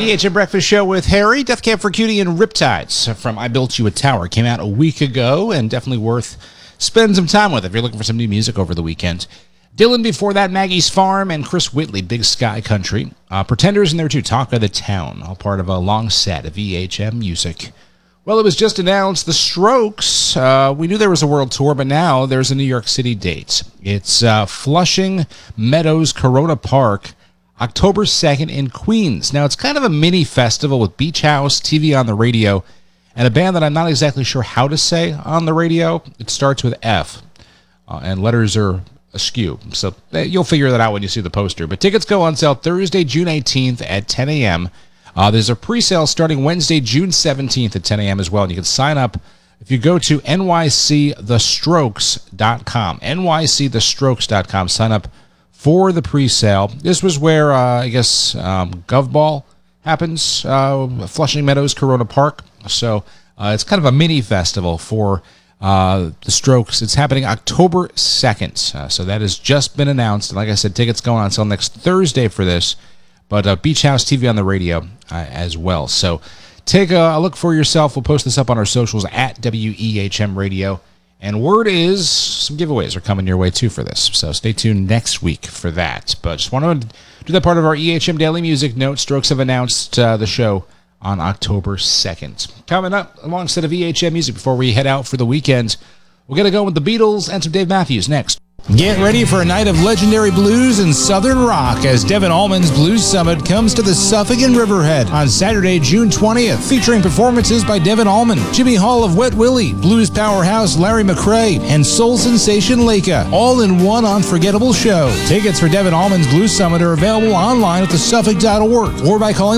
EHM Breakfast Show with Harry. Death Camp for Cutie and Riptides from I Built You a Tower. Came out a week ago and definitely worth spending some time with if you're looking for some new music over the weekend. Dylan before that, Maggie's Farm, and Chris Whitley, Big Sky Country. Pretenders in there too, Talk of the Town, all part of a long set of EHM music. Well, it was just announced, The Strokes. We knew there was a world tour, but now there's a New York City date. It's Flushing Meadows Corona Park, October 2nd in Queens. Now, it's kind of a mini festival with Beach House, TV on the radio, and a band that I'm not exactly sure how to say on the radio. It starts with F, and letters are askew. So you'll figure that out when you see the poster. But tickets go on sale Thursday, June 18th at 10 a.m. There's a pre-sale starting Wednesday, June 17th at 10 a.m. as well. And you can sign up if you go to nycthestrokes.com. nycthestrokes.com. Sign up for the pre-sale. This was where, GovBall happens, Flushing Meadows, Corona Park. So it's kind of a mini festival for The Strokes. It's happening October 2nd. So that has just been announced. And like I said, tickets going on sale next Thursday for this. But Beach House TV on the radio as well. So take a look for yourself. We'll post this up on our socials at WEHM Radio. And word is some giveaways are coming your way, too, for this. So stay tuned next week for that. But just want to do that part of our EHM Daily Music Note. Strokes have announced the show on October 2nd. Coming up, a long set of EHM music before we head out for the weekend. We're going to go with the Beatles and some Dave Matthews next. Get ready for a night of legendary blues and southern rock as Devin Allman's Blues Summit comes to the Suffolk in Riverhead on Saturday, June 20th, featuring performances by Devin Allman, Jimmy Hall of Wet Willie, blues powerhouse Larry McRae, and soul sensation Leica, all in one unforgettable show. Tickets for Devin Allman's Blues Summit are available online at thesuffolk.org or by calling